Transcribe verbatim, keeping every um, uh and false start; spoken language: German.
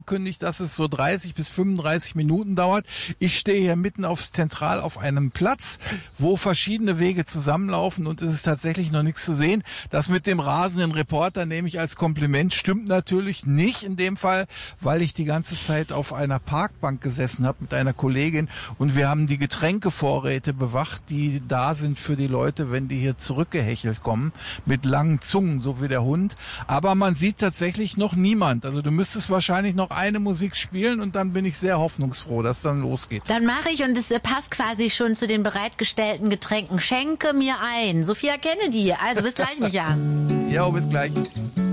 kündigt, dass es so dreißig bis fünfunddreißig Minuten dauert. Ich stehe hier mitten auf zentral auf einem Platz, wo verschiedene Wege zusammenlaufen und es ist tatsächlich noch nichts zu sehen. Das mit dem rasenden Reporter nehme ich als Kompliment, stimmt natürlich nicht in dem Fall, weil ich die ganze Zeit auf einer Parkbank gesessen habe mit einer Kollegin und wir haben die Getränkevorräte bewacht, die da sind für die Leute, wenn die hier zurückgehechelt kommen, mit langen Zungen, so wie der Hund. Aber man sieht tatsächlich noch niemand. Also du müsstest wahrscheinlich noch eine Musik spielen und dann bin ich sehr hoffnungsfroh, dass es dann losgeht. Dann mache ich, und es passt quasi schon zu den bereitgestellten Getränken, schenke mir ein. Sophia Kennedy. Also bis gleich, Micha. Ja, bis gleich.